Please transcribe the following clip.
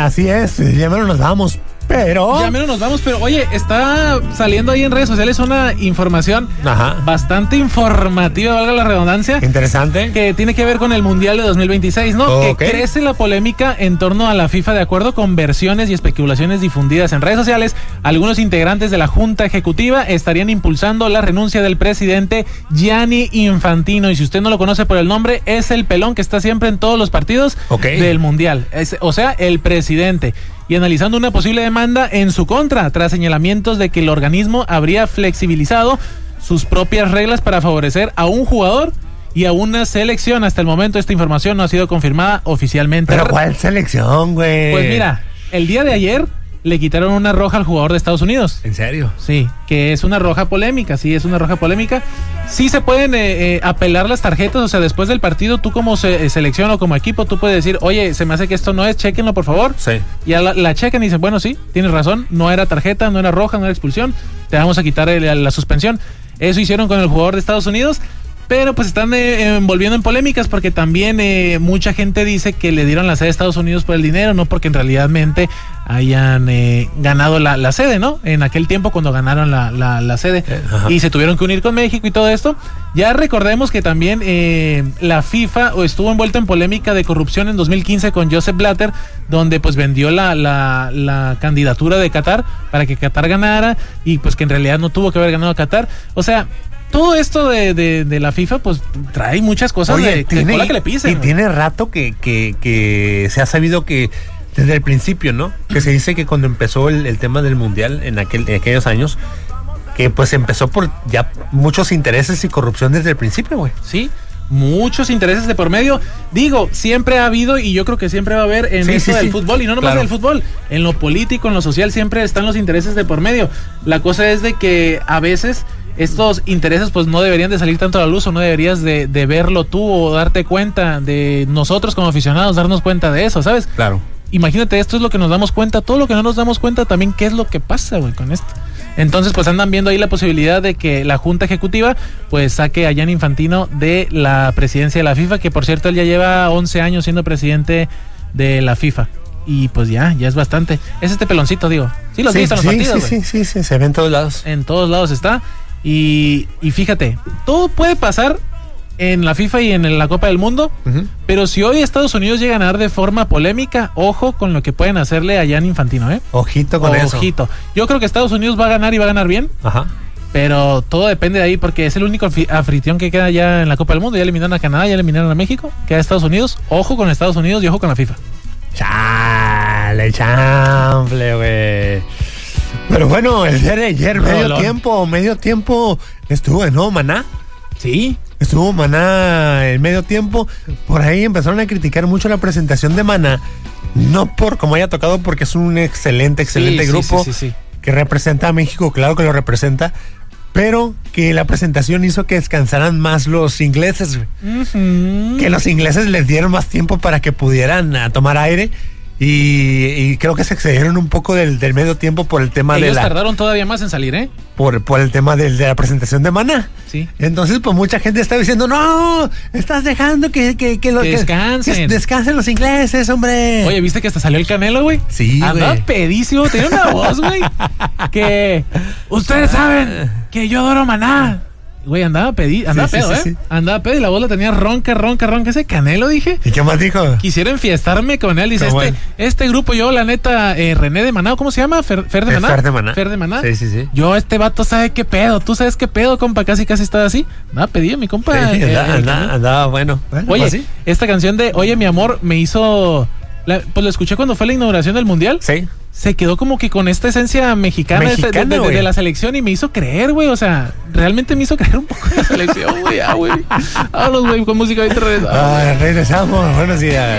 Así es, ya menos nos vamos. Pero oye, está saliendo ahí en redes sociales una información bastante informativa, valga la redundancia. Interesante. Que tiene que ver con el Mundial de 2026, ¿no? Okay. Que crece la polémica en torno a la FIFA. De acuerdo con versiones y especulaciones difundidas en redes sociales, algunos integrantes de la Junta Ejecutiva estarían impulsando la renuncia del presidente Gianni Infantino. Y si usted no lo conoce por el nombre, es el pelón que está siempre en todos los partidos del Mundial. O sea, el presidente. Y analizando una posible demanda en su contra, tras señalamientos de que el organismo habría flexibilizado sus propias reglas para favorecer a un jugador y a una selección. Hasta el momento esta información no ha sido confirmada oficialmente. ¿Pero cuál selección, güey? Pues mira, el día de ayer le quitaron una roja al jugador de Estados Unidos. ¿En serio? Sí, que es una roja polémica, Sí se pueden apelar las tarjetas, o sea, después del partido, tú como selección o como equipo, tú puedes decir, oye, se me hace que esto no es, chéquenlo por favor. Sí. Y la checan y dicen, bueno, sí, tienes razón, no era tarjeta, no era roja, no era expulsión, te vamos a quitar la suspensión. Eso hicieron con el jugador de Estados Unidos. Pero pues están envolviendo en polémicas porque también mucha gente dice que le dieron la sede a Estados Unidos por el dinero, no porque en realidad hayan ganado la sede, ¿no? En aquel tiempo cuando ganaron la sede y se tuvieron que unir con México y todo esto. Ya recordemos que también la FIFA estuvo envuelta en polémica de corrupción en 2015 con Joseph Blatter, donde pues vendió la candidatura de Qatar para que Qatar ganara y pues que en realidad no tuvo que haber ganado a Qatar. O sea, todo esto de la FIFA pues trae muchas cosas. Oye, de cola que le pisen. Y tiene rato que se ha sabido que desde el principio, ¿no? Que se dice que cuando empezó el tema del Mundial en aquellos años, que pues empezó por ya muchos intereses y corrupción desde el principio, güey. Sí, muchos intereses de por medio. Digo, siempre ha habido y yo creo que siempre va a haber en esto del fútbol, y no nomás del fútbol, en lo político, en lo social, siempre están los intereses de por medio. La cosa es de que a veces estos intereses pues no deberían de salir tanto a la luz, o no deberías de verlo tú o darte cuenta de nosotros como aficionados, darnos cuenta de eso, ¿sabes? Claro. Imagínate, esto es lo que nos damos cuenta, todo lo que no nos damos cuenta también, ¿qué es lo que pasa, güey, con esto? Entonces, pues andan viendo ahí la posibilidad de que la Junta Ejecutiva pues saque a Gianni Infantino de la presidencia de la FIFA, que por cierto él ya lleva 11 años siendo presidente de la FIFA. Y pues ya es bastante. Es este peloncito, digo. Sí, los viste en los partidos, güey. Sí, se ve en todos lados. En todos lados está. Y fíjate, todo puede pasar en la FIFA y en la Copa del Mundo, pero si hoy Estados Unidos llega a ganar de forma polémica, ojo con lo que pueden hacerle a Gianni Infantino, ¿eh? Ojito con eso. Ojito. Yo creo que Estados Unidos va a ganar y va a ganar bien. Ajá. Pero todo depende de ahí, porque es el único anfitrión que queda ya en la Copa del Mundo. Ya eliminaron a Canadá, ya eliminaron a México, queda Estados Unidos. Ojo con Estados Unidos y ojo con la FIFA. Chale, chamble, güey. Pero bueno, el día de ayer, medio tiempo estuvo, ¿no, Maná? Sí. Estuvo Maná en medio tiempo. Por ahí empezaron a criticar mucho la presentación de Maná. No por como haya tocado, porque es un excelente grupo que representa a México, claro que lo representa. Pero que la presentación hizo que descansaran más los ingleses. Que los ingleses les dieron más tiempo para que pudieran tomar aire. Y creo que se excedieron un poco del medio tiempo por el tema Ellos tardaron todavía más en salir, ¿eh? Por el tema de la presentación de Maná. Sí. Entonces, pues mucha gente está diciendo, no, estás dejando que descansen. Que descansen los ingleses, hombre. Oye, ¿viste que hasta salió el Canelo, güey? Sí, andaba pedísimo, tenía una voz, güey. Que ustedes saben que yo adoro Maná. Güey, andaba pedo, ¿eh? Andaba pedo y la voz la tenía ronca. Ese Canelo, dije. ¿Y qué más dijo? Quisiera enfiestarme con él. Dice, este grupo, yo, la neta, René de Maná, ¿cómo se llama? ¿Fer de Maná? Fer de Maná. Sí. Yo, este vato sabe qué pedo. ¿Tú sabes qué pedo, compa? Casi estaba así. Andaba pedido, mi compa. Sí, andaba bueno. Oye, ¿sí? Esta canción de Oye, mi amor, me hizo... pues lo escuché cuando fue la inauguración del Mundial. Sí. Se quedó como que con esta esencia mexicana de la selección, y me hizo creer, güey, o sea, realmente me hizo creer un poco de la selección, güey, güey. Vámonos, güey, con música ahorita regresamos. Regresamos, buenos días.